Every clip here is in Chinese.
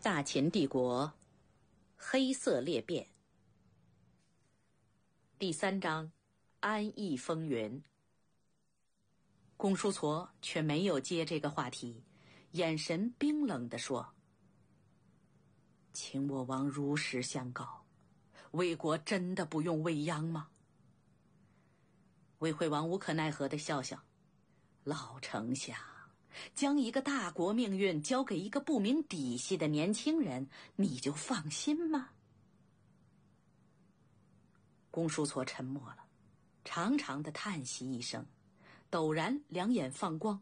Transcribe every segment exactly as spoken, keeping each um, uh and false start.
大秦帝国黑色裂变第三章安逸风云。公叔痤却没有接这个话题，眼神冰冷地说：请我王如实相告，魏国真的不用未央吗？魏惠王无可奈何地笑笑：老丞相，将一个大国命运交给一个不明底细的年轻人，你就放心吗？公叔痤沉默了，长长的叹息一声，陡然两眼放光。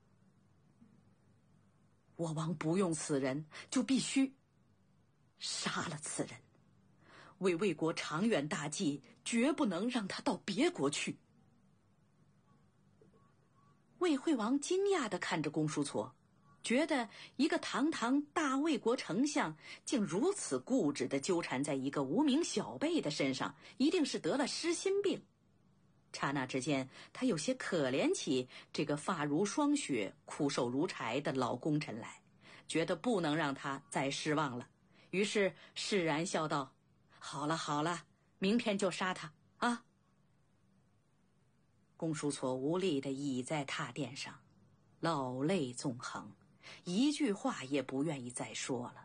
我王不用此人，就必须杀了此人，为魏国长远大计，绝不能让他到别国去。魏惠王惊讶地看着公叔痤，觉得一个堂堂大魏国丞相竟如此固执地纠缠在一个无名小辈的身上，一定是得了失心病。刹那之间，他有些可怜起这个发如霜雪、枯瘦如柴的老功臣来，觉得不能让他再失望了，于是释然笑道：好了好了，明天就杀他啊！公叔痤无力地倚在榻垫上，老泪纵横，一句话也不愿意再说了。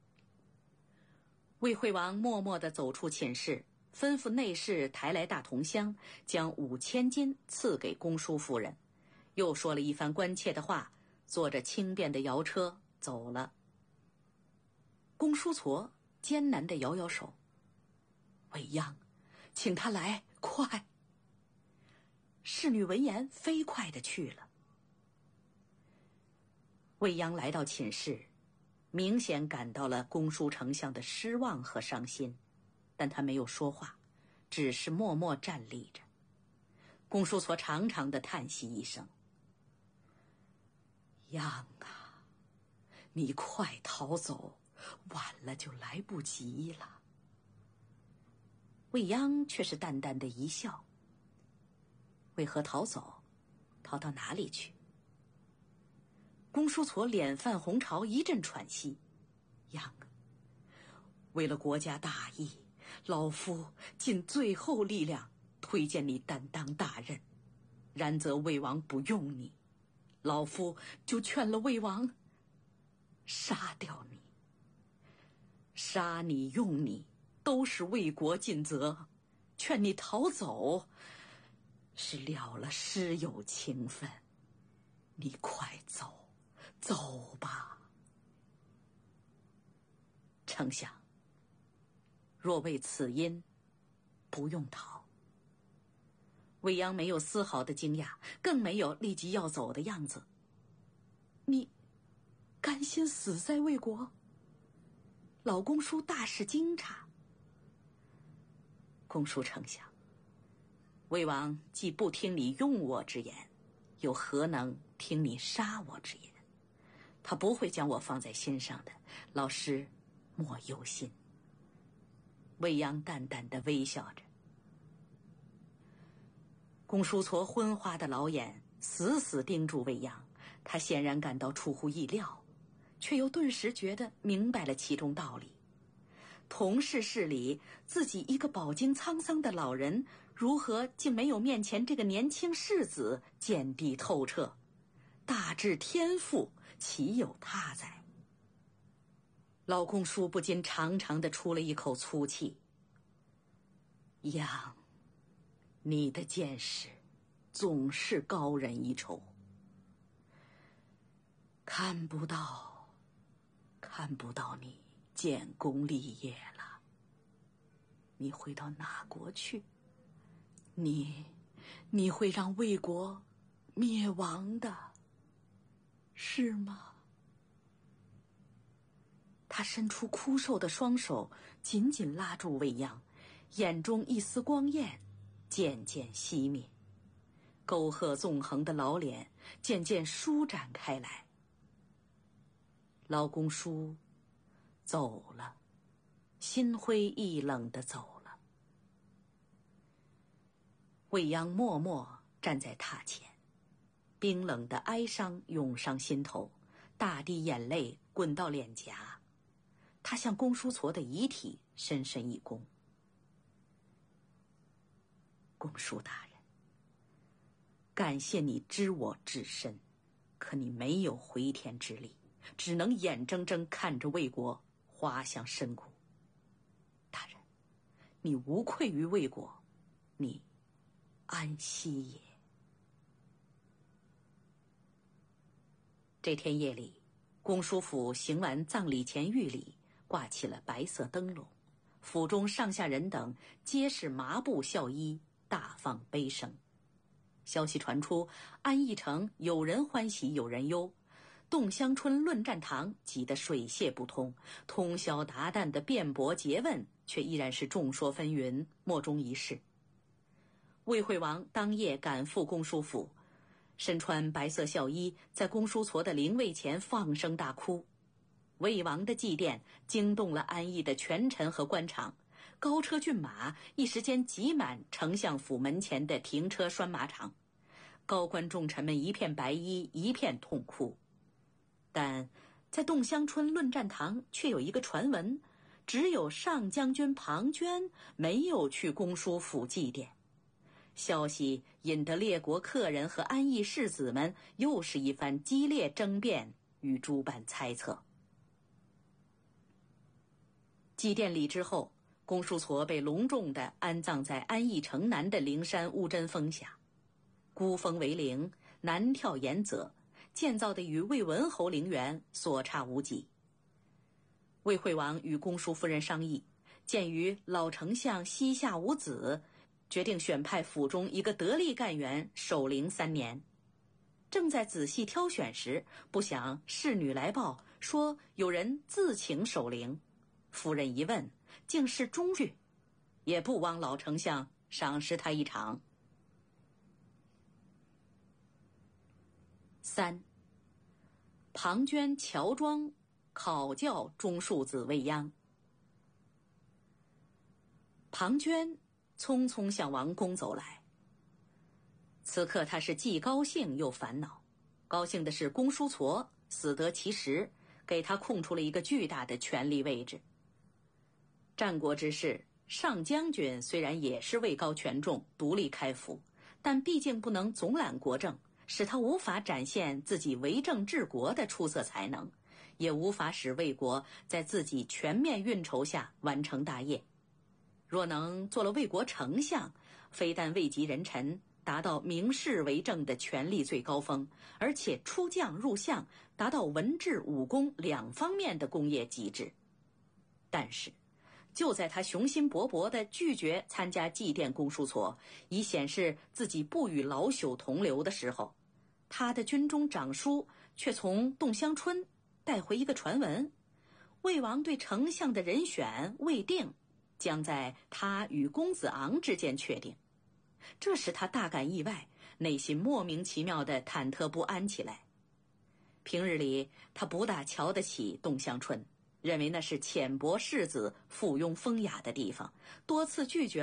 魏惠王默默地走出寝室，吩咐内侍抬来大铜箱，将五千金赐给公叔夫人，又说了一番关切的话，坐着轻便的摇车走了。公叔痤艰难地摇摇手：未央，请他来，快！侍女闻言飞快地去了。未央来到寝室，明显感到了公叔丞相的失望和伤心，但他没有说话，只是默默站立着。公叔痤长长的叹息一声：央啊，你快逃走，晚了就来不及了。未央却是淡淡的一笑：为何逃走？逃到哪里去？公叔痤脸泛红潮，一阵喘息：央，为了国家大义，老夫尽最后力量推荐你担当大任，然则魏王不用你，老夫就劝了魏王杀掉你。杀你用你都是为国尽责，劝你逃走是了了师友情分。你快走，走吧。丞相，若为此因，不用逃。未央没有丝毫的惊讶，更没有立即要走的样子。你甘心死在魏国？老公叔大是惊诧。公叔丞相，魏王既不听你用我之言，又何能听你杀我之言？他不会将我放在心上的，老师莫忧心。未央淡淡地微笑着。公叔痤昏花的老眼死死盯住未央，他显然感到出乎意料，却又顿时觉得明白了其中道理。同是市里，自己一个饱经沧桑的老人，如何竟没有面前这个年轻士子见地透彻？大智天赋，岂有他在？老公叔不禁长长地出了一口粗气：央，你的见识总是高人一筹，看不到看不到你建功立业了。你会到哪国去？你你会让魏国灭亡的，是吗？他伸出枯瘦的双手，紧紧拉住未央，眼中一丝光焰渐渐熄灭，沟壑纵横的老脸渐渐舒展开来。老公叔走了，心灰意冷地走了。未央默默站在榻前，冰冷的哀伤涌上心头，大滴眼泪滚到脸颊。 他向公叔痤的遗体深深一躬：“公叔大人，感谢你知我至深，可你没有回天之力，只能眼睁睁看着魏国滑向深谷。大人，你无愧于魏国，你安息也。”这天夜里，公叔府行完葬礼前御礼，挂起了白色灯笼，府中上下人等皆是麻布孝衣，大放悲声。消息传出，安邑城有人欢喜有人忧，洞乡春论战堂挤得水泄不通，通宵达旦的辩驳诘问却依然是众说纷纭，莫衷一是。魏惠王当夜赶赴公叔府，身穿白色孝衣，在公叔痤的灵位前放声大哭。魏王的祭奠惊动了安邑的权臣和官场，高车骏马一时间挤满丞相府门前的停车拴马场，高官重臣们一片白衣，一片痛哭。但在洞乡春论战堂却有一个传闻，只有上将军庞涓没有去公叔府祭奠。消息引得列国客人和安邑士子们又是一番激烈争辩与诸般猜测。祭奠礼之后，公叔痤被隆重地安葬在安邑城南的灵山乌珍峰下，孤峰为陵，南眺延泽，建造的与魏文侯陵园所差无几。魏惠王与公叔夫人商议，鉴于老丞相膝下无子，决定选派府中一个得力干员守陵三年。正在仔细挑选时，不想侍女来报说有人自请守陵。夫人一问，竟是钟毓，也不枉老丞相赏识他一场。三，庞涓乔装考教钟庶子未央。庞涓匆匆向王宫走来，此刻他是既高兴又烦恼。高兴的是公叔痤死得其时，给他空出了一个巨大的权力位置。战国之世，上将军虽然也是位高权重，独立开府，但毕竟不能总揽国政，使他无法展现自己为政治国的出色才能，也无法使魏国在自己全面运筹下完成大业。若能做了魏国丞相，非但位极人臣，达到明士为政的权力最高峰，而且出将入相，达到文治武功两方面的工业极致。但是就在他雄心勃勃地拒绝参加祭奠公叔痤，以显示自己不与老朽同流的时候，他的军中长书却从洞乡春带回一个传闻：魏王对丞相的人选未定，将在他与公子昂之间确定。这使他大感意外，内心莫名其妙地忐忑不安起来。平日里他不大瞧得起洞乡春，认为那是浅薄士子附庸风雅的地方，多次拒绝